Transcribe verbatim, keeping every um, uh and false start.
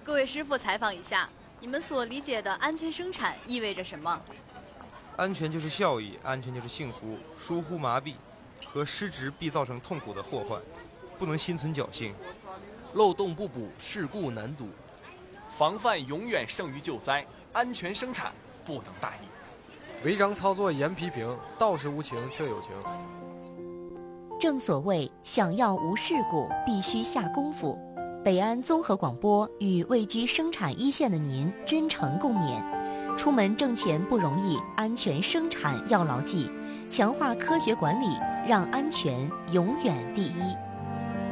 各位师傅，采访一下，你们所理解的安全生产意味着什么？ 安全就是效益，安全就是幸福。疏忽麻痹和失职必造成痛苦的祸患，不能心存侥幸。 漏洞不补，事故难堵。防范永远胜于救灾，安全生产不能大意。 违章操作严批评，道是无情却有情。 正所谓，想要无事故，必须下功夫。北安综合广播与位居生产一线的您真诚共勉。出门挣钱不容易，安全生产要牢记，强化科学管理，让安全永远第一。